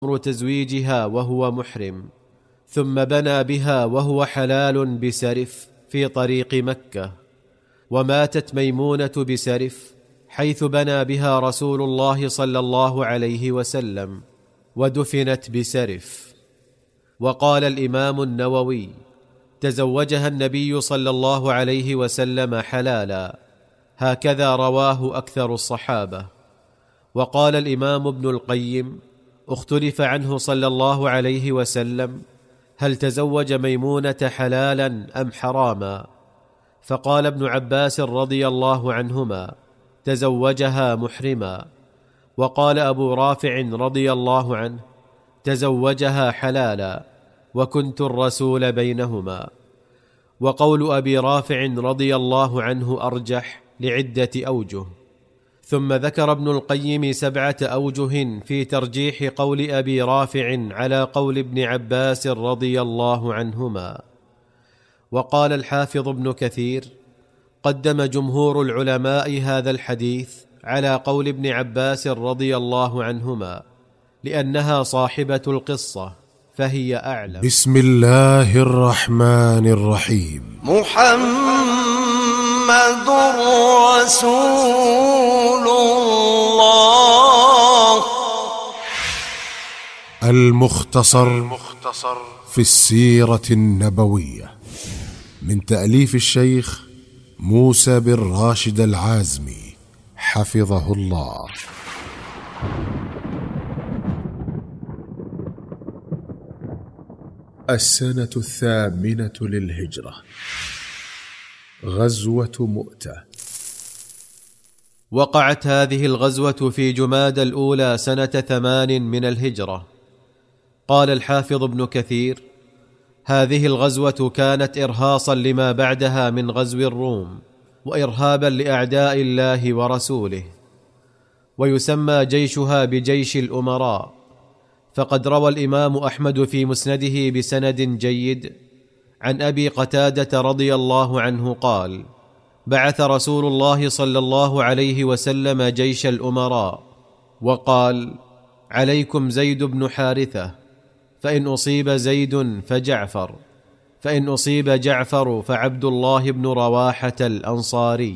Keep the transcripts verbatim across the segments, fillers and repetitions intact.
تزويجها وهو محرم، ثم بنى بها وهو حلال بسرف في طريق مكة، وماتت ميمونة بسرف حيث بنى بها رسول الله صلى الله عليه وسلم، ودفنت بسرف. وقال الإمام النووي: تزوجها النبي صلى الله عليه وسلم حلالا، هكذا رواه أكثر الصحابة. وقال الإمام ابن القيم: اختلف عنه صلى الله عليه وسلم هل تزوج ميمونة حلالا أم حراما، فقال ابن عباس رضي الله عنهما: تزوجها محرما. وقال أبو رافع رضي الله عنه: تزوجها حلالا، وكنت الرسول بينهما. وقول أبي رافع رضي الله عنه أرجح لعدة أوجه. ثم ذكر ابن القيم سبعة أوجه في ترجيح قول أبي رافع على قول ابن عباس رضي الله عنهما. وقال الحافظ ابن كثير: قدم جمهور العلماء هذا الحديث على قول ابن عباس رضي الله عنهما، لأنها صاحبة القصة فهي أعلم. بسم الله الرحمن الرحيم. محمد رسول الله. المختصر في السيرة النبوية، من تأليف الشيخ موسى بن راشد العازمي حفظه الله. السنة الثامنة للهجرة، غزوة مؤتة. وقعت هذه الغزوة في جمادى الأولى سنة ثمان من الهجرة. قال الحافظ ابن كثير: هذه الغزوة كانت إرهاصا لما بعدها من غزو الروم، وإرهابا لأعداء الله ورسوله، ويسمى جيشها بجيش الأمراء. فقد روى الإمام أحمد في مسنده بسند جيد عن أبي قتادة رضي الله عنه قال: بعث رسول الله صلى الله عليه وسلم جيش الأمراء، وقال: عليكم زيد بن حارثة، فإن أصيب زيد فجعفر، فإن أصيب جعفر فعبد الله بن رواحة الأنصاري.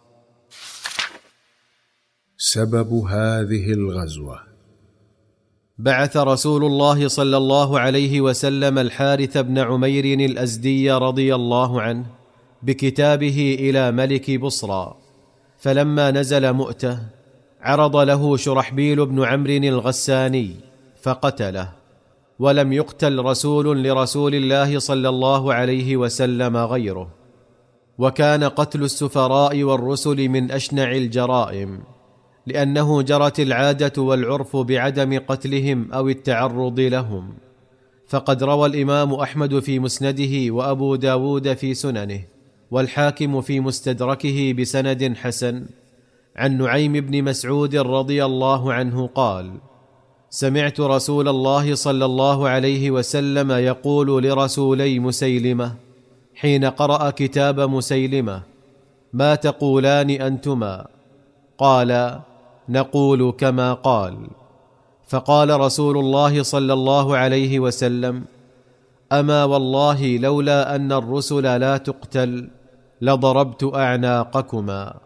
سبب هذه الغزوة: بعث رسول الله صلى الله عليه وسلم الحارث بن عمير الأزدي رضي الله عنه بكتابه إلى ملك بصرى، فلما نزل مؤتة عرض له شرحبيل بن عمرو الغساني فقتله، ولم يقتل رسول لرسول الله صلى الله عليه وسلم غيره. وكان قتل السفراء والرسل من أشنع الجرائم، لأنه جرت العادة والعرف بعدم قتلهم أو التعرض لهم. فقد روى الإمام أحمد في مسنده، وأبو داود في سننه، والحاكم في مستدركه بسند حسن عن نعيم بن مسعود رضي الله عنه قال: سمعت رسول الله صلى الله عليه وسلم يقول لرسولي مسيلمة حين قرأ كتاب مسيلمة: ما تقولان أنتما؟ قال: نقول كما قال. فقال رسول الله صلى الله عليه وسلم: أما والله لولا أن الرسل لا تقتل لضربت أعناقكما.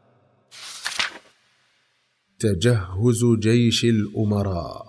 تجهز جيش الأمراء.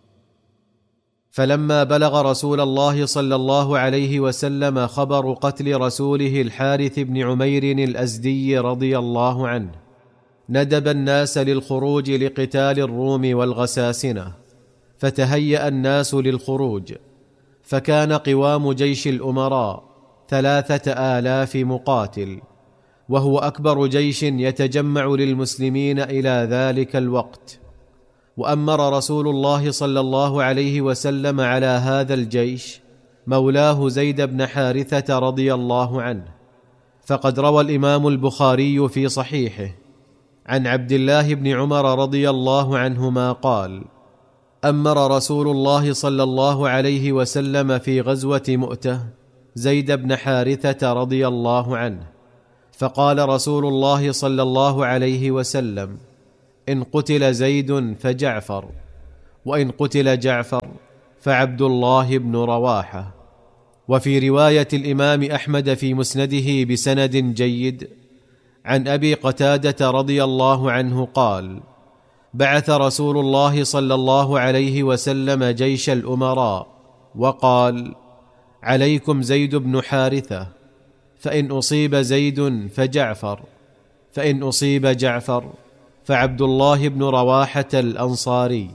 فلما بلغ رسول الله صلى الله عليه وسلم خبر قتل رسوله الحارث بن عمير الأزدي رضي الله عنه، ندب الناس للخروج لقتال الروم والغساسنة، فتهيأ الناس للخروج، فكان قوام جيش الأمراء ثلاثة آلاف مقاتل، وهو أكبر جيش يتجمع للمسلمين إلى ذلك الوقت. وأمر رسول الله صلى الله عليه وسلم على هذا الجيش مولاه زيد بن حارثة رضي الله عنه. فقد روى الإمام البخاري في صحيحه عن عبد الله بن عمر رضي الله عنهما قال: أمر رسول الله صلى الله عليه وسلم في غزوة مؤتة زيد بن حارثة رضي الله عنه، فقال رسول الله صلى الله عليه وسلم: إن قتل زيد فجعفر، وإن قتل جعفر فعبد الله بن رواحة. وفي رواية الإمام أحمد في مسنده بسند جيد عن أبي قتادة رضي الله عنه قال: بعث رسول الله صلى الله عليه وسلم جيش الأمراء وقال: عليكم زيد بن حارثة، فإن أصيب زيد فجعفر، فإن أصيب جعفر فعبد الله بن رواحة الأنصاري.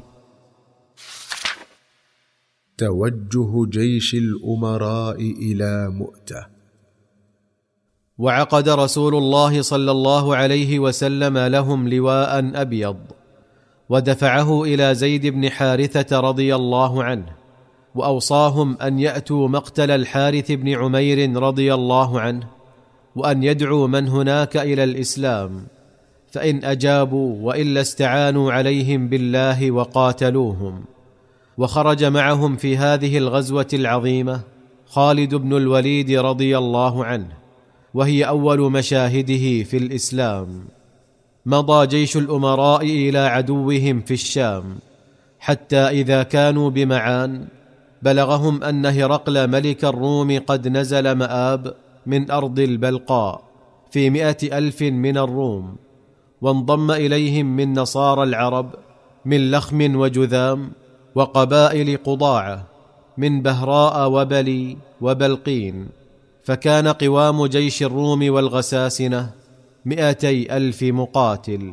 توجه جيش الأمراء إلى مؤتة. وعقد رسول الله صلى الله عليه وسلم لهم لواء أبيض، ودفعه إلى زيد بن حارثة رضي الله عنه، وأوصاهم أن يأتوا مقتل الحارث بن عمير رضي الله عنه، وأن يدعوا من هناك إلى الإسلام، فإن أجابوا وإلا استعانوا عليهم بالله وقاتلوهم. وخرج معهم في هذه الغزوة العظيمة خالد بن الوليد رضي الله عنه، وهي أول مشاهده في الإسلام. مضى جيش الأمراء إلى عدوهم في الشام، حتى إذا كانوا بمعان بلغهم أن هرقل ملك الروم قد نزل مآب من أرض البلقاء في مئة ألف من الروم، وانضم إليهم من نصارى العرب من لخم وجذام وقبائل قضاعة من بهراء وبلي وبلقين، فكان قوام جيش الروم والغساسنة مئتي ألف مقاتل.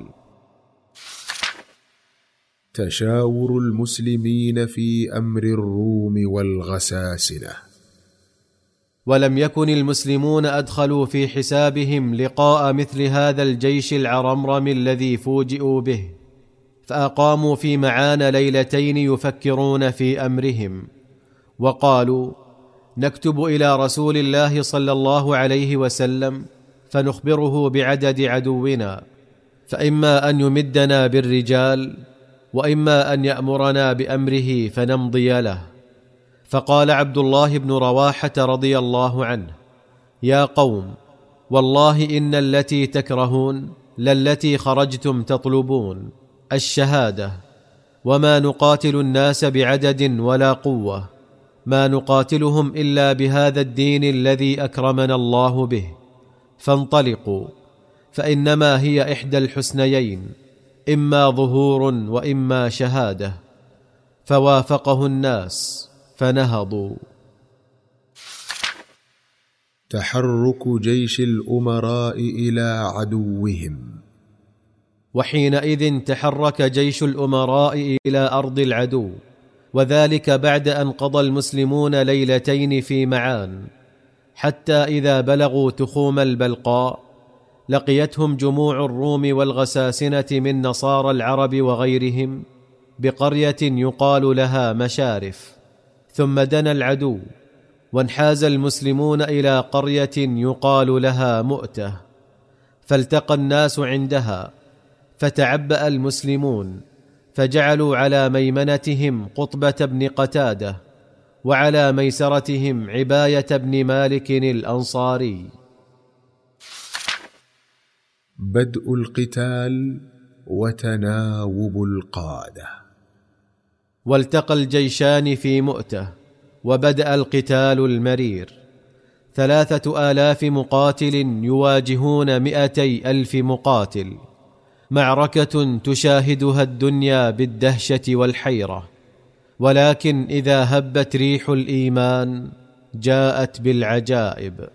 تشاور المسلمين في أمر الروم والغساسنة. ولم يكن المسلمون أدخلوا في حسابهم لقاء مثل هذا الجيش العرمرم الذي فوجئوا به، فأقاموا في معان ليلتين يفكرون في أمرهم، وقالوا: نكتب إلى رسول الله صلى الله عليه وسلم فنخبره بعدد عدونا، فإما أن يمدنا بالرجال، وإما أن يأمرنا بأمره فنمضي له. فقال عبد الله بن رواحة رضي الله عنه: يا قوم، والله إن التي تكرهون للتي خرجتم تطلبون، الشهادة، وما نقاتل الناس بعدد ولا قوة، ما نقاتلهم إلا بهذا الدين الذي أكرمنا الله به، فانطلقوا، فإنما هي إحدى الحسنيين، إما ظهور وإما شهادة. فوافقه الناس فنهضوا. تحرك جيش الأمراء إلى عدوهم. وحينئذ تحرك جيش الأمراء إلى أرض العدو، وذلك بعد أن قضى المسلمون ليلتين في معان، حتى إذا بلغوا تخوم البلقاء لقيتهم جموع الروم والغساسنة من نصارى العرب وغيرهم بقرية يقال لها مشارف. ثم دنا العدو، وانحاز المسلمون إلى قرية يقال لها مؤتة، فالتقى الناس عندها، فتعبأ المسلمون، فجعلوا على ميمنتهم قطبة بن قتادة، وعلى ميسرتهم عباية بن مالك الأنصاري. بدء القتال وتناوب القادة. والتقى الجيشان في مؤتة، وبدأ القتال المرير. ثلاثة آلاف مقاتل يواجهون مئتي ألف مقاتل، معركة تشاهدها الدنيا بالدهشة والحيرة، ولكن إذا هبت ريح الإيمان جاءت بالعجائب.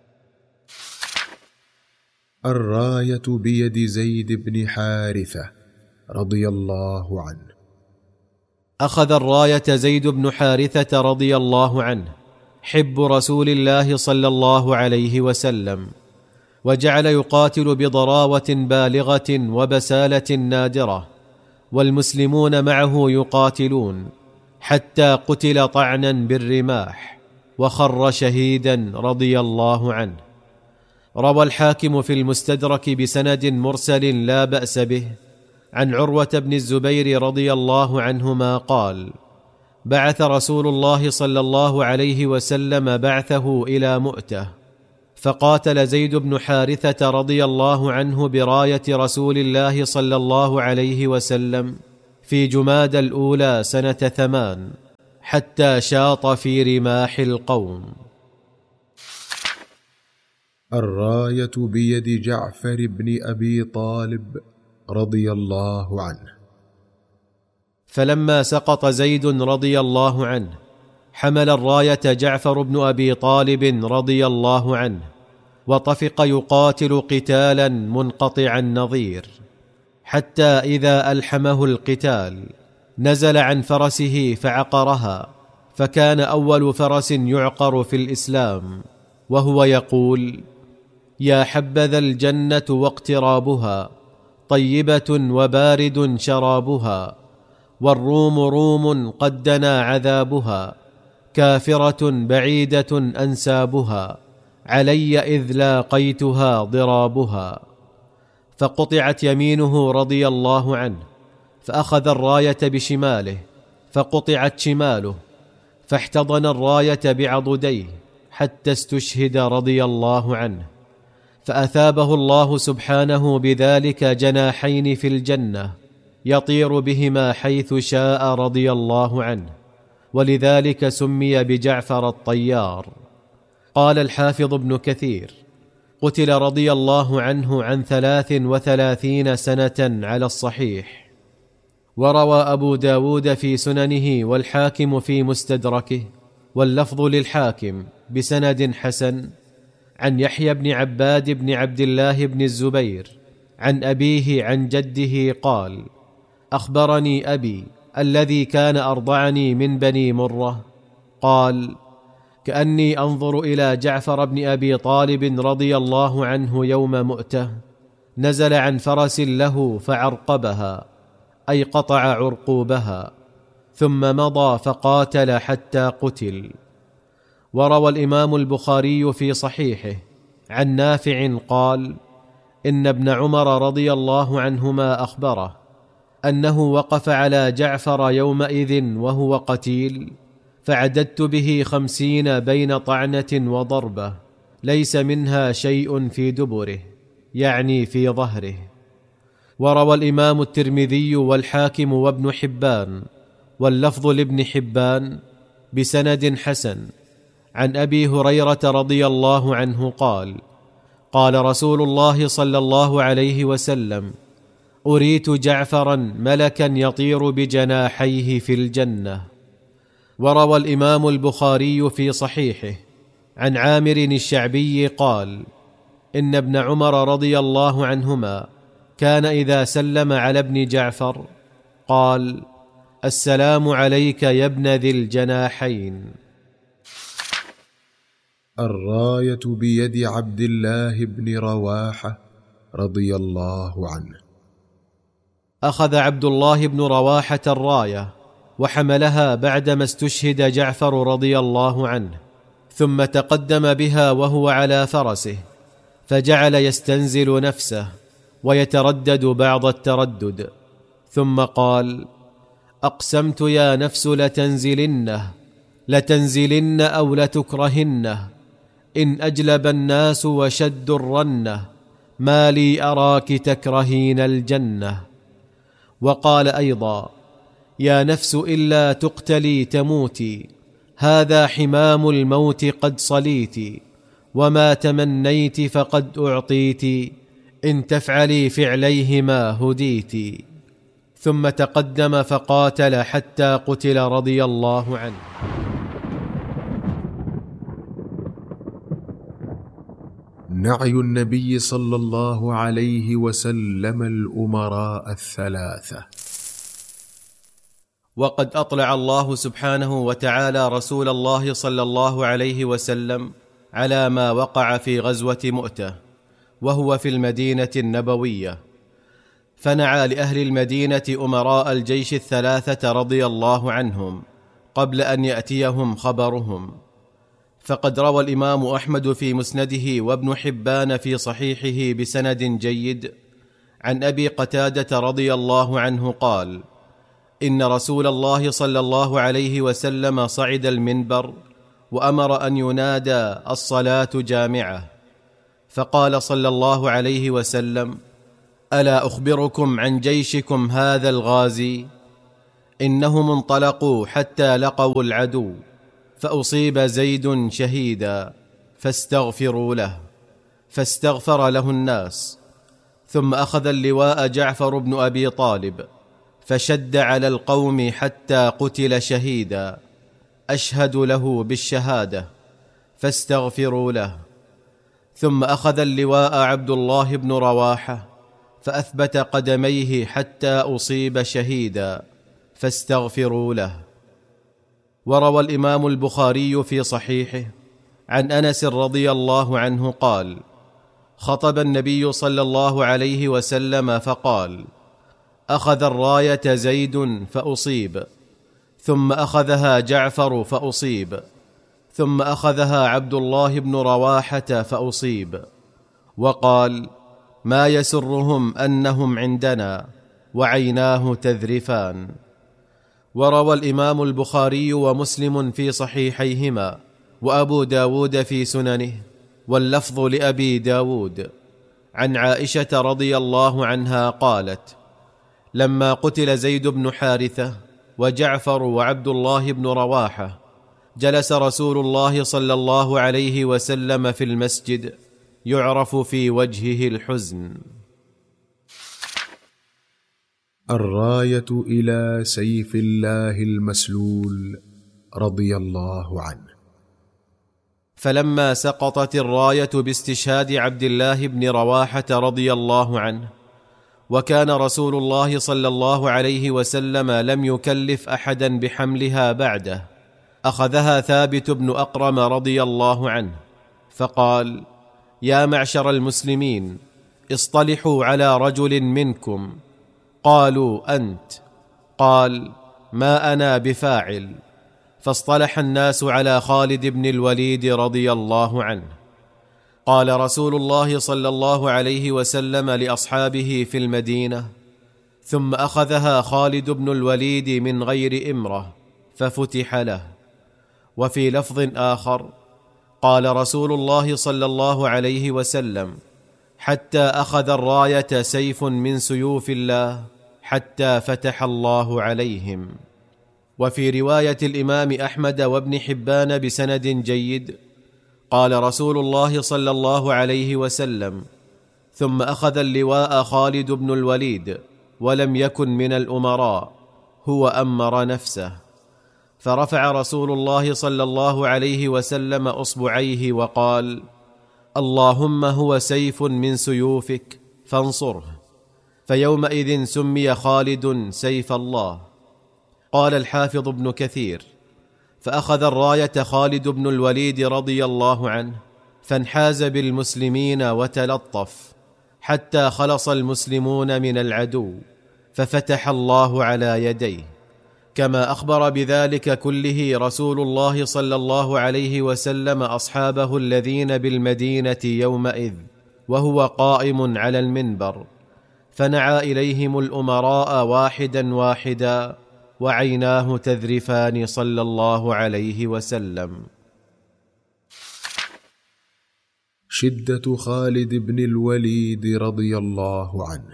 الراية بيد زيد بن حارثة رضي الله عنه. أخذ الراية زيد بن حارثة رضي الله عنه، حب رسول الله صلى الله عليه وسلم، وجعل يقاتل بضراوة بالغة وبسالة نادرة، والمسلمون معه يقاتلون، حتى قتل طعنا بالرماح وخر شهيدا رضي الله عنه. روى الحاكم في المستدرك بسند مرسل لا بأس به عن عروة بن الزبير رضي الله عنهما قال: بعث رسول الله صلى الله عليه وسلم بعثه إلى مؤتة، فقاتل زيد بن حارثة رضي الله عنه براية رسول الله صلى الله عليه وسلم في جماد الأولى سنة ثمان، حتى شاط في رماح القوم. الراية بيد جعفر بن أبي طالب رضي الله عنه. فلما سقط زيد رضي الله عنه حمل الراية جعفر بن أبي طالب رضي الله عنه، وطفق يقاتل قتالا منقطع النظير، حتى إذا ألحمه القتال نزل عن فرسه فعقرها، فكان أول فرس يعقر في الإسلام، وهو يقول: يا حبذا الجنة واقترابها، طيبة وبارد شرابها، والروم روم قد دنا عذابها، كافرة بعيدة أنسابها، علي إذ لاقيتها ضرابها. فقطعت يمينه رضي الله عنه، فأخذ الراية بشماله، فقطعت شماله، فاحتضن الراية بعضديه حتى استشهد رضي الله عنه، فأثابه الله سبحانه بذلك جناحين في الجنة يطير بهما حيث شاء رضي الله عنه، ولذلك سمي بجعفر الطيار. قال الحافظ ابن كثير: قتل رضي الله عنه عن ثلاث وثلاثين سنة على الصحيح. وروى أبو داود في سننه والحاكم في مستدركه، واللفظ للحاكم بسند حسن، عن يحيى بن عباد بن عبد الله بن الزبير عن أبيه عن جده قال: أخبرني أبي الذي كان أرضعني من بني مرة، قال: كأني أنظر إلى جعفر بن أبي طالب رضي الله عنه يوم مؤتة، نزل عن فرس له فعرقبها، أي قطع عرقوبها، ثم مضى فقاتل حتى قتل. وروى الإمام البخاري في صحيحه عن نافع قال: إن ابن عمر رضي الله عنهما أخبره أنه وقف على جعفر يومئذ وهو قتيل، فعددت به خمسين بين طعنة وضربة، ليس منها شيء في دبره، يعني في ظهره. وروى الإمام الترمذي والحاكم وابن حبان، واللفظ لابن حبان بسند حسن، عن أبي هريرة رضي الله عنه قال: قال رسول الله صلى الله عليه وسلم: أريت جعفرا ملكا يطير بجناحيه في الجنة. وروى الإمام البخاري في صحيحه عن عامر الشعبي قال: إن ابن عمر رضي الله عنهما كان إذا سلم على ابن جعفر قال: السلام عليك يا ابن ذي الجناحين. الراية بيد عبد الله بن رواحة رضي الله عنه. أخذ عبد الله بن رواحة الراية وحملها بعدما استشهد جعفر رضي الله عنه، ثم تقدم بها وهو على فرسه، فجعل يستنزل نفسه ويتردد بعض التردد، ثم قال: أقسمت يا نفس لتنزلنه، لتنزلن أو لتكرهنه، إن أجلب الناس وشد الرنة، ما لي أراك تكرهين الجنة. وقال أيضا: يا نفس إلا تقتلي تموتي، هذا حمام الموت قد صليت، وما تمنيت فقد أعطيت، إن تفعلي فعليهما هديت. ثم تقدم فقاتل حتى قتل رضي الله عنه. نعي النبي صلى الله عليه وسلم الأمراء الثلاثة. وقد أطلع الله سبحانه وتعالى رسول الله صلى الله عليه وسلم على ما وقع في غزوة مؤتة، وهو في المدينة النبوية، فنعى لأهل المدينة أمراء الجيش الثلاثة رضي الله عنهم قبل أن يأتيهم خبرهم. فقد روى الإمام أحمد في مسنده وابن حبان في صحيحه بسند جيد عن أبي قتادة رضي الله عنه قال: إن رسول الله صلى الله عليه وسلم صعد المنبر وأمر أن ينادى: الصلاة جامعة، فقال صلى الله عليه وسلم: ألا أخبركم عن جيشكم هذا الغازي؟ إنهم انطلقوا حتى لقوا العدو، فأصيب زيد شهيدا، فاستغفروا له، فاستغفر له الناس. ثم أخذ اللواء جعفر بن أبي طالب، فشد على القوم حتى قتل شهيدا، أشهد له بالشهادة، فاستغفروا له. ثم أخذ اللواء عبد الله بن رواحة، فأثبت قدميه حتى أصيب شهيدا، فاستغفروا له. وروى الإمام البخاري في صحيحه عن أنس رضي الله عنه قال: خطب النبي صلى الله عليه وسلم فقال: أخذ الراية زيد فأصيب، ثم أخذها جعفر فأصيب، ثم أخذها عبد الله بن رواحة فأصيب. وقال: ما يسرهم أنهم عندنا، وعيناه تذرفان. وروى الإمام البخاري ومسلم في صحيحيهما، وأبو داود في سننه، واللفظ لأبي داود، عن عائشة رضي الله عنها قالت: لما قتل زيد بن حارثة وجعفر وعبد الله بن رواحة، جلس رسول الله صلى الله عليه وسلم في المسجد، يعرف في وجهه الحزن. الراية إلى سيف الله المسلول رضي الله عنه. فلما سقطت الراية باستشهاد عبد الله بن رواحة رضي الله عنه، وكان رسول الله صلى الله عليه وسلم لم يكلف أحدا بحملها بعده، أخذها ثابت بن أقرم رضي الله عنه، فقال: يا معشر المسلمين، اصطلحوا على رجل منكم. قالوا: أنت. قال: ما أنا بفاعل. فاصطلح الناس على خالد بن الوليد رضي الله عنه. قال رسول الله صلى الله عليه وسلم لأصحابه في المدينة: ثم أخذها خالد بن الوليد من غير إمرة، ففتح له. وفي لفظ آخر قال رسول الله صلى الله عليه وسلم: حتى أخذ الراية سيف من سيوف الله، حتى فتح الله عليهم. وفي رواية الإمام أحمد وابن حبان بسند جيد قال رسول الله صلى الله عليه وسلم: ثم أخذ اللواء خالد بن الوليد، ولم يكن من الأمراء، هو أمر نفسه. فرفع رسول الله صلى الله عليه وسلم أصبعيه وقال: اللهم هو سيف من سيوفك فانصره. فيومئذ سمي خالد سيف الله. قال الحافظ ابن كثير: فأخذ الراية خالد بن الوليد رضي الله عنه، فانحاز بالمسلمين وتلطف حتى خلص المسلمون من العدو، ففتح الله على يديه، كما أخبر بذلك كله رسول الله صلى الله عليه وسلم أصحابه الذين بالمدينة يومئذ وهو قائم على المنبر، فنعى إليهم الأمراء واحدا واحدا، وعيناه تذرفان صلى الله عليه وسلم. شدة خالد بن الوليد رضي الله عنه.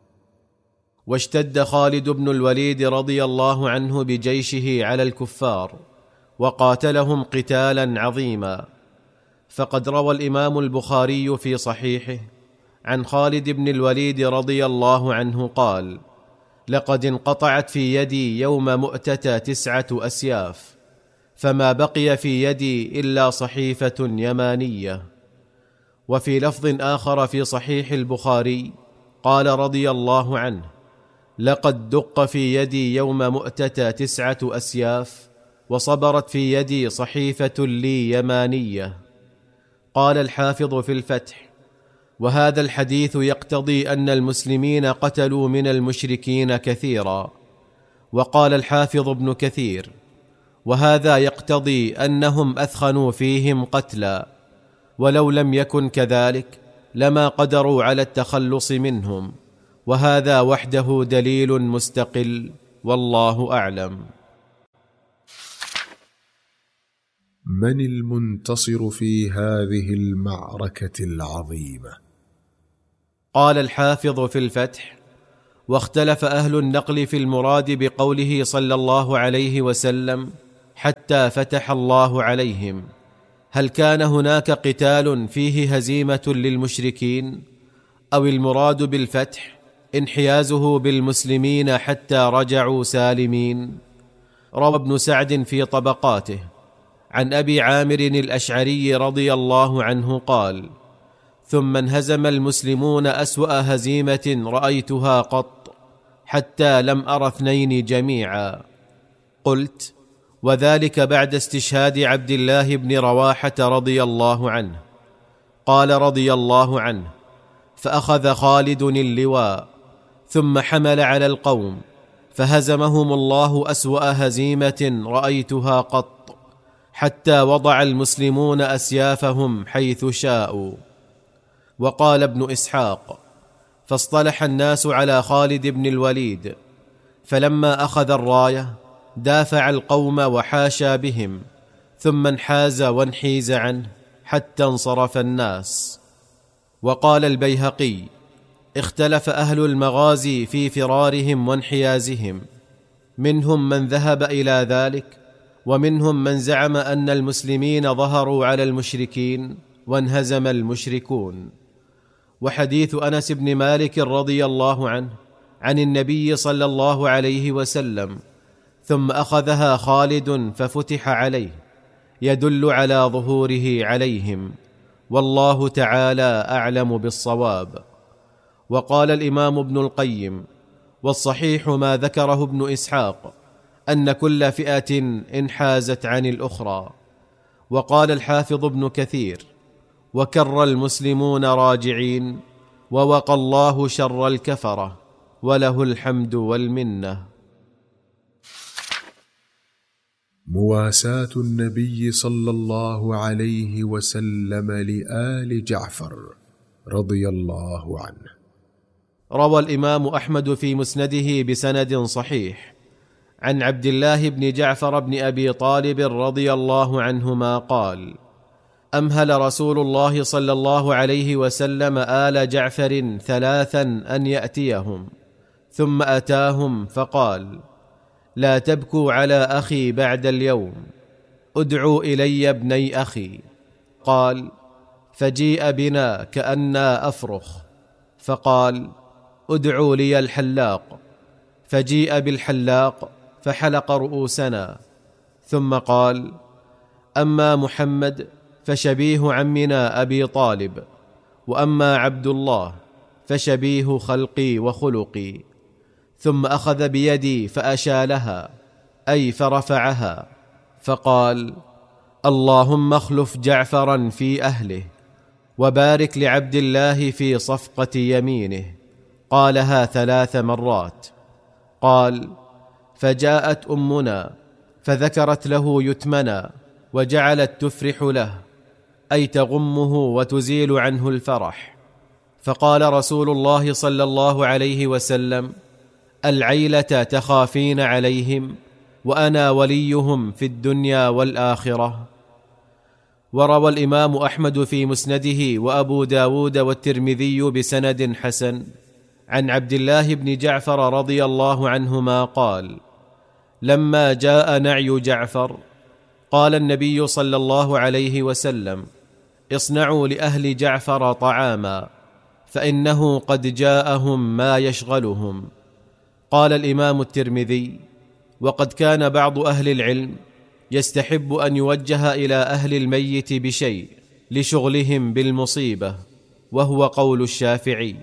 واشتد خالد بن الوليد رضي الله عنه بجيشه على الكفار، وقاتلهم قتالا عظيما. فقد روى الإمام البخاري في صحيحه عن خالد بن الوليد رضي الله عنه قال: لقد انقطعت في يدي يوم مؤتة تسعة أسياف، فما بقي في يدي إلا صحيفة يمانية. وفي لفظ آخر في صحيح البخاري قال رضي الله عنه: لقد دق في يدي يوم مؤتة تسعة أسياف، وصبرت في يدي صحيفة لي يمانية. قال الحافظ في الفتح: وهذا الحديث يقتضي أن المسلمين قتلوا من المشركين كثيرا. وقال الحافظ ابن كثير: وهذا يقتضي أنهم أثخنوا فيهم قتلا، ولو لم يكن كذلك لما قدروا على التخلص منهم، وهذا وحده دليل مستقل، والله أعلم. من المنتصر في هذه المعركة العظيمة؟ قال الحافظ في الفتح: واختلف أهل النقل في المراد بقوله صلى الله عليه وسلم حتى فتح الله عليهم، هل كان هناك قتال فيه هزيمة للمشركين، أو المراد بالفتح انحيازه بالمسلمين حتى رجعوا سالمين؟ روى ابن سعد في طبقاته عن أبي عامر الأشعري رضي الله عنه قال: ثم انهزم المسلمون أسوأ هزيمة رأيتها قط، حتى لم أر اثنين جميعا. قلت: وذلك بعد استشهاد عبد الله بن رواحة رضي الله عنه. قال رضي الله عنه: فأخذ خالد اللواء ثم حمل على القوم فهزمهم الله أسوأ هزيمة رأيتها قط، حتى وضع المسلمون أسيافهم حيث شاءوا. وقال ابن إسحاق: فاصطلح الناس على خالد بن الوليد، فلما أخذ الراية دافع القوم وحاشى بهم، ثم انحاز وانحيز عنه حتى انصرف الناس. وقال البيهقي: اختلف أهل المغازي في فرارهم وانحيازهم، منهم من ذهب إلى ذلك، ومنهم من زعم أن المسلمين ظهروا على المشركين وانهزم المشركون. وحديث أنس بن مالك رضي الله عنه عن النبي صلى الله عليه وسلم ثم أخذها خالد ففتح عليه يدل على ظهوره عليهم، والله تعالى أعلم بالصواب. وقال الإمام ابن القيم: والصحيح ما ذكره ابن إسحاق أن كل فئة انحازت عن الأخرى. وقال الحافظ ابن كثير: وكر المسلمون راجعين، ووقى الله شر الكفرة، وله الحمد والمنة. مواساة النبي صلى الله عليه وسلم لآل جعفر رضي الله عنه. روى الإمام أحمد في مسنده بسند صحيح عن عبد الله بن جعفر بن أبي طالب رضي الله عنهما قال: أمهل رسول الله صلى الله عليه وسلم آل جعفر ثلاثا أن يأتيهم، ثم أتاهم فقال: لا تبكوا على أخي بعد اليوم، ادعوا إلي ابني أخي. قال: فجيء بنا كأنا أفرخ، فقال: ادعوا لي الحلاق، فجيء بالحلاق فحلق رؤوسنا، ثم قال: أما محمد فشبيه عمنا أبي طالب، وأما عبد الله فشبيه خلقي وخلقي. ثم أخذ بيدي فأشالها، أي فرفعها، فقال: اللهم اخلف جعفرا في أهله، وبارك لعبد الله في صفقة يمينه. قالها ثلاث مرات. قال: فجاءت أمنا فذكرت له يتمنا، وجعلت تفرح له، أي تغمه وتزيل عنه الفرح. فقال رسول الله صلى الله عليه وسلم: العيلة تخافين عليهم، وأنا وليهم في الدنيا والآخرة. وروى الإمام أحمد في مسنده وأبو داود والترمذي بسند حسن عن عبد الله بن جعفر رضي الله عنهما قال: لما جاء نعي جعفر قال النبي صلى الله عليه وسلم: اصنعوا لأهل جعفر طعاما، فإنه قد جاءهم ما يشغلهم. قال الإمام الترمذي: وقد كان بعض أهل العلم يستحب أن يوجه إلى أهل الميت بشيء لشغلهم بالمصيبة، وهو قول الشافعي.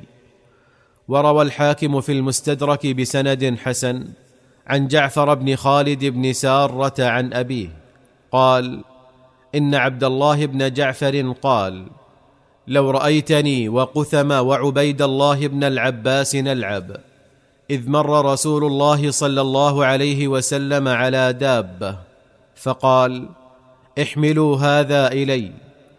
وروى الحاكم في المستدرك بسند حسن عن جعفر بن خالد بن سارة عن أبيه قال: إن عبد الله بن جعفر قال: لو رأيتني وقثم وعبيد الله بن العباس نلعب، إذ مر رسول الله صلى الله عليه وسلم على دابة، فقال: احملوا هذا إلي،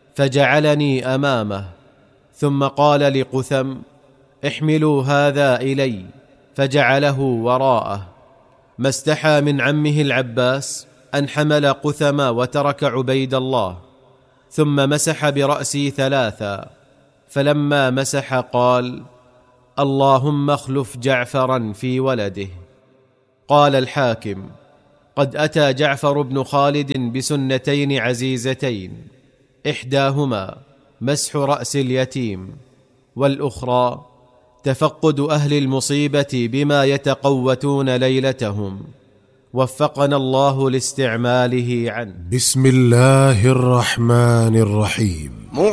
فجعلني أمامه، ثم قال لقثم: احملوا هذا إلي، فجعله وراءه. ما استحى من عمه العباس أن حمل قثم وترك عبيد الله، ثم مسح برأسي ثلاثا، فلما مسح قال: اللهم اخلف جعفرا في ولده. قال الحاكم: قد أتى جعفر بن خالد بسنتين عزيزتين، إحداهما مسح رأس اليتيم، والأخرى تفقد أهل المصيبة بما يتقوتون ليلتهم، وفقنا الله لاستعماله عنه. بسم الله الرحمن الرحيم.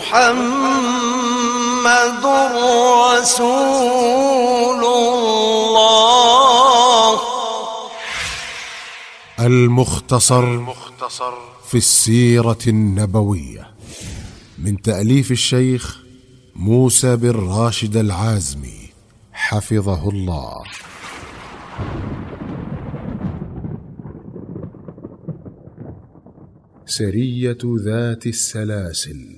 محمد رسول الله. المختصر في السيرة النبوية، من تأليف الشيخ موسى بن راشد العازمي حفظه الله. سرية ذات السلاسل.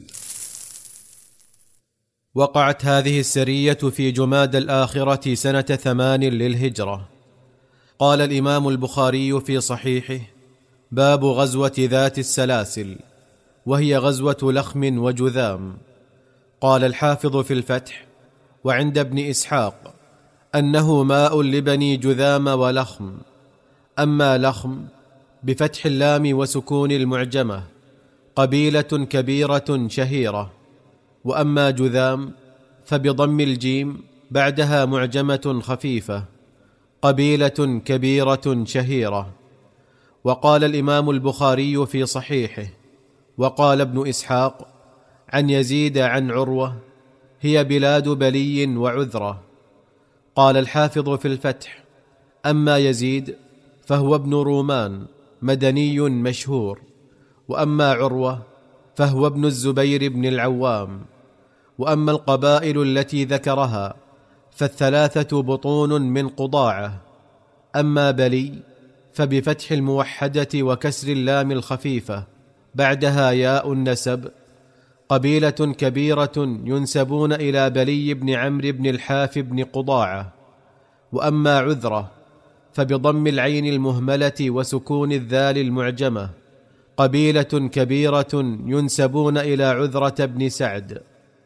وقعت هذه السرية في جمادى الآخرة سنة ثمان للهجرة. قال الإمام البخاري في صحيحه: باب غزوة ذات السلاسل، وهي غزوة لخم وجذام. قال الحافظ في الفتح: وعند ابن إسحاق أنه ماء لبني جذام ولخم. أما لخم بفتح اللام وسكون المعجمة قبيلة كبيرة شهيرة، وأما جذام فبضم الجيم بعدها معجمة خفيفة قبيلة كبيرة شهيرة. وقال الإمام البخاري في صحيحه: وقال ابن إسحاق عن يزيد عن عروة: هي بلاد بلي وعذرة. قال الحافظ في الفتح: أما يزيد فهو ابن رومان مدني مشهور، وأما عروة فهو ابن الزبير بن العوام. وأما القبائل التي ذكرها فالثلاثة بطون من قضاعة. أما بلي فبفتح الموحدة وكسر اللام الخفيفة بعدها ياء النسب قبيلة كبيرة ينسبون إلى بلي بن عمرو بن الحاف بن قضاعة. وأما عذرة فبضم العين المهملة وسكون الذال المعجمة قبيلة كبيرة ينسبون إلى عذرة بن سعد.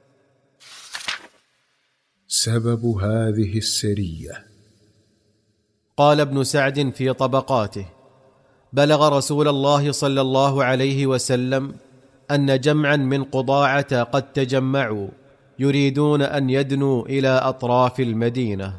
سبب هذه السرية. قال ابن سعد في طبقاته: بلغ رسول الله صلى الله عليه وسلم أن جمعا من قضاعة قد تجمعوا يريدون أن يدنوا إلى أطراف المدينة.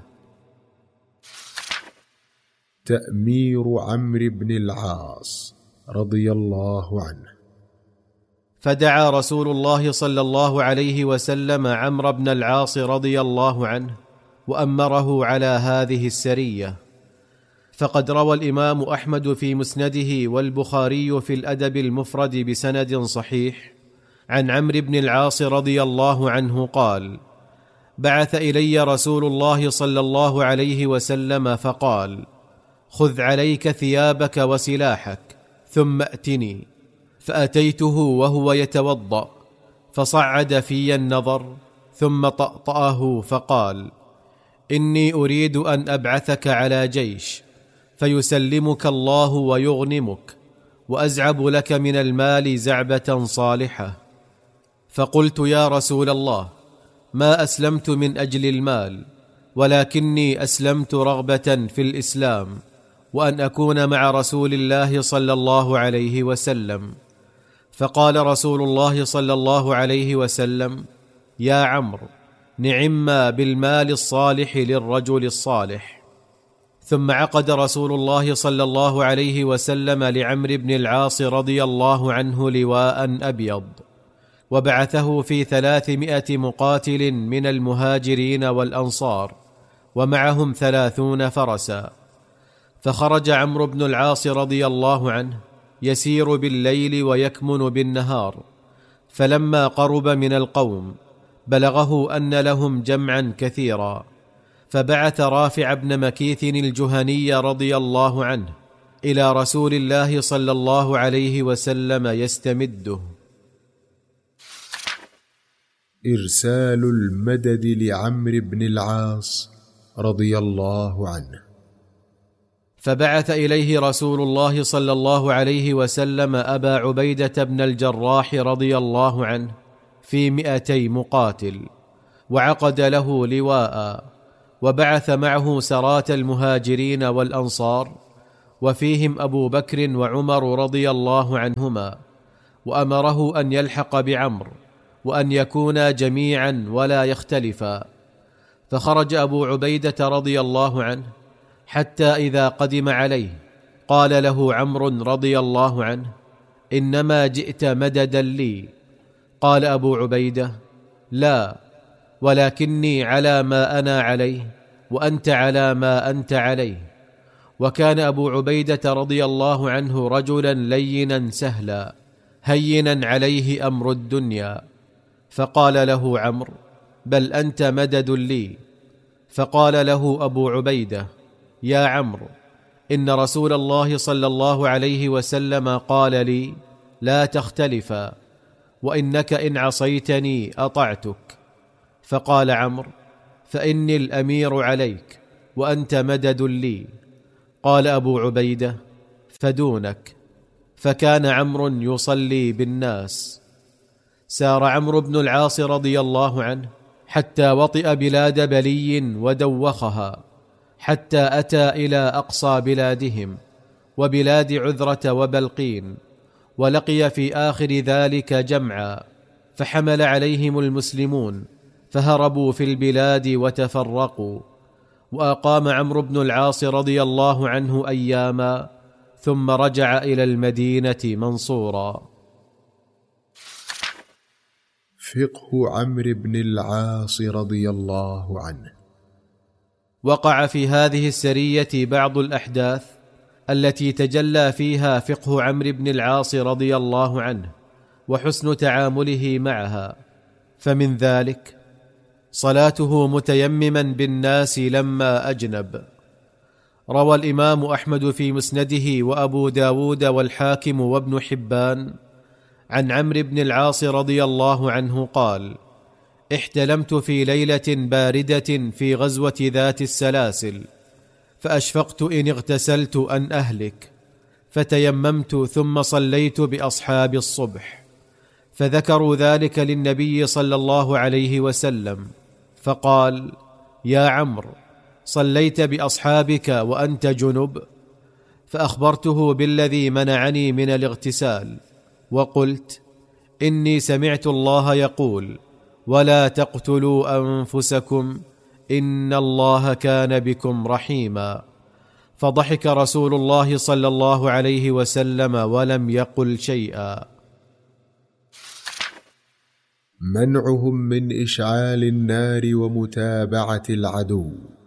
تأمير عمرو بن العاص رضي الله عنه. فدعا رسول الله صلى الله عليه وسلم عمرو بن العاص رضي الله عنه وأمره على هذه السرية. فقد روى الإمام أحمد في مسنده والبخاري في الأدب المفرد بسند صحيح عن عمرو بن العاص رضي الله عنه قال: بعث إلي رسول الله صلى الله عليه وسلم فقال: خذ عليك ثيابك وسلاحك ثم ائتني. فأتيته وهو يتوضأ فصعد في النظر ثم طأطأه فقال: إني أريد أن أبعثك على جيش فيسلمك الله ويغنمك، وأزعب لك من المال زعبة صالحة. فقلت: يا رسول الله، ما أسلمت من أجل المال، ولكني أسلمت رغبة في الإسلام وأن أكون مع رسول الله صلى الله عليه وسلم. فقال رسول الله صلى الله عليه وسلم: يا عمرو، نعما بالمال الصالح للرجل الصالح. ثم عقد رسول الله صلى الله عليه وسلم لعمرو بن العاص رضي الله عنه لواء أبيض، وبعثه في ثلاثمائة مقاتل من المهاجرين والأنصار، ومعهم ثلاثون فرسا. فخرج عمرو بن العاص رضي الله عنه يسير بالليل ويكمن بالنهار، فلما قرب من القوم بلغه أن لهم جمعا كثيرا، فبعث رافع بن مكيث الجهني رضي الله عنه إلى رسول الله صلى الله عليه وسلم يستمده. إرسال المدد لعمرو بن العاص رضي الله عنه. فبعث إليه رسول الله صلى الله عليه وسلم أبا عبيدة بن الجراح رضي الله عنه في مئتي مقاتل، وعقد له لواء، وبعث معه سراة المهاجرين والأنصار، وفيهم أبو بكر وعمر رضي الله عنهما، وأمره أن يلحق بعمرو وأن يكونا جميعا ولا يختلفا. فخرج أبو عبيدة رضي الله عنه، حتى إذا قدم عليه قال له عمرو رضي الله عنه: إنما جئت مددا لي. قال أبو عبيدة: لا، ولكني على ما أنا عليه وأنت على ما أنت عليه. وكان أبو عبيدة رضي الله عنه رجلا لينا سهلا هينا عليه أمر الدنيا. فقال له عمرو: بل أنت مدد لي. فقال له أبو عبيدة: يا عمرو، إن رسول الله صلى الله عليه وسلم قال لي: لا تختلفا، وإنك إن عصيتني أطعتك. فقال عمرو: فإني الأمير عليك وأنت مدد لي. قال أبو عبيدة: فدونك. فكان عمرو يصلي بالناس. سار عمرو بن العاص رضي الله عنه حتى وطئ بلاد بلي ودوخها، حتى أتى إلى أقصى بلادهم وبلاد عذرة وبلقين، ولقي في آخر ذلك جمعا، فحمل عليهم المسلمون فهربوا في البلاد وتفرقوا. وأقام عمرو بن العاص رضي الله عنه أياما، ثم رجع إلى المدينة منصورا. فقه عمرو بن العاص رضي الله عنه. وقع في هذه السرية بعض الأحداث التي تجلى فيها فقه عمرو بن العاص رضي الله عنه وحسن تعامله معها. فمن ذلك صلاته متيمما بالناس لما أجنب. روى الإمام أحمد في مسنده وأبو داود والحاكم وابن حبان عن عمرو بن العاص رضي الله عنه قال: احتلمت في ليلة باردة في غزوة ذات السلاسل، فأشفقت إن اغتسلت أن أهلك، فتيممت ثم صليت بأصحاب الصبح، فذكروا ذلك للنبي صلى الله عليه وسلم، فقال: يا عمرو، صليت بأصحابك وأنت جنب؟ فأخبرته بالذي منعني من الاغتسال، وقلت: إني سمعت الله يقول: ولا تقتلوا أنفسكم إن الله كان بكم رحيما. فضحك رسول الله صلى الله عليه وسلم ولم يقل شيئا. منعهم من إشعال النار ومتابعة العدو.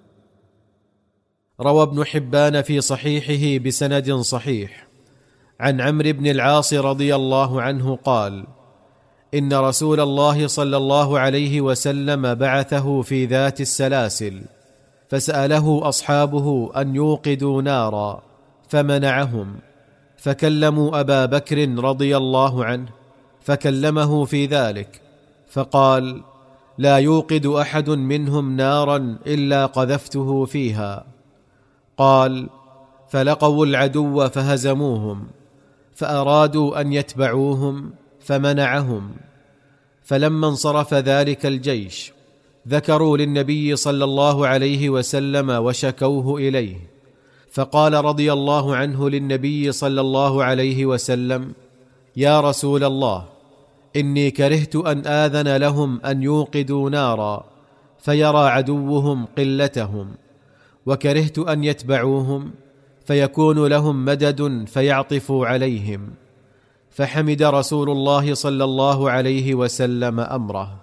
روى ابن حبان في صحيحه بسند صحيح عن عمرو بن العاص رضي الله عنه قال: إن رسول الله صلى الله عليه وسلم بعثه في ذات السلاسل، فسأله أصحابه أن يوقدوا نارا، فمنعهم، فكلموا أبا بكر رضي الله عنه فكلمه في ذلك، فقال: لا يوقد أحد منهم نارا إلا قذفته فيها. قال: فلقوا العدو فهزموهم، فأرادوا أن يتبعوهم فمنعهم. فلما انصرف ذلك الجيش ذكروا للنبي صلى الله عليه وسلم وشكوه إليه، فقال رضي الله عنه للنبي صلى الله عليه وسلم: يا رسول الله، إني كرهت أن آذن لهم أن يوقدوا نارا فيرى عدوهم قلتهم، وكرهت أن يتبعوهم فيكون لهم مدد فيعطفوا عليهم. فحمد رسول الله صلى الله عليه وسلم أمره.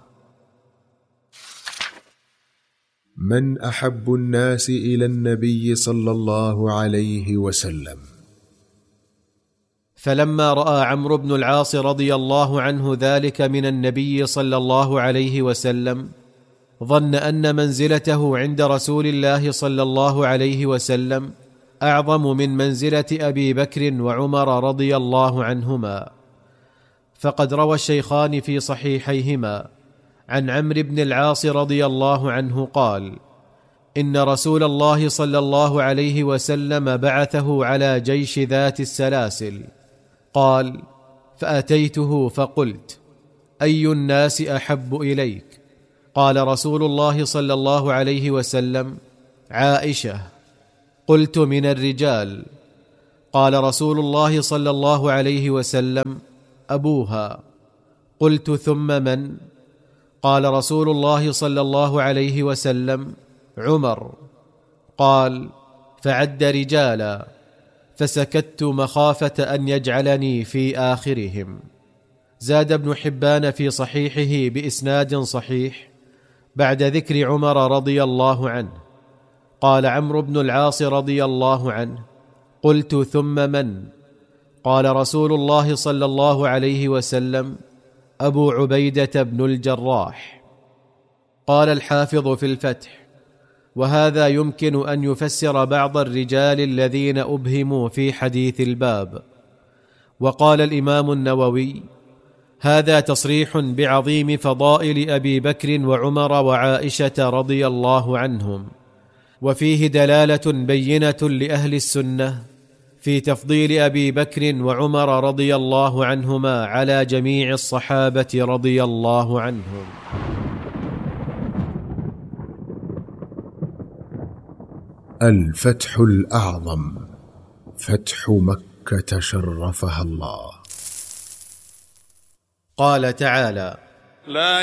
من أحب الناس إلى النبي صلى الله عليه وسلم. فلما رأى عمرو بن العاص رضي الله عنه ذلك من النبي صلى الله عليه وسلم، ظن أن منزلته عند رسول الله صلى الله عليه وسلم أعظم من منزلة أبي بكر وعمر رضي الله عنهما. فقد روى الشيخان في صحيحيهما عن عمرو بن العاص رضي الله عنه قال: إن رسول الله صلى الله عليه وسلم بعثه على جيش ذات السلاسل. قال: فأتيته فقلت: أي الناس أحب إليك؟ قال رسول الله صلى الله عليه وسلم: عائشة. قلت: من الرجال. قال رسول الله صلى الله عليه وسلم: أبوها. قلت: ثم من؟ قال رسول الله صلى الله عليه وسلم: عمر. قال: فعد رجالا، فسكت مخافة أن يجعلني في آخرهم. زاد ابن حبان في صحيحه بإسناد صحيح بعد ذكر عمر رضي الله عنه. قال عمرو بن العاص رضي الله عنه: قلت: ثم من؟ قال رسول الله صلى الله عليه وسلم: أبو عبيدة بن الجراح. قال الحافظ في الفتح: وهذا يمكن أن يفسر بعض الرجال الذين أبهموا في حديث الباب. وقال الإمام النووي: هذا تصريح بعظيم فضائل أبي بكر وعمر وعائشة رضي الله عنهم، وفيه دلالة بينة لأهل السنة في تفضيل أبي بكر وعمر رضي الله عنهما على جميع الصحابة رضي الله عنهم. الفتح الأعظم، فتح مكة شرفها الله. قال تعالى: لا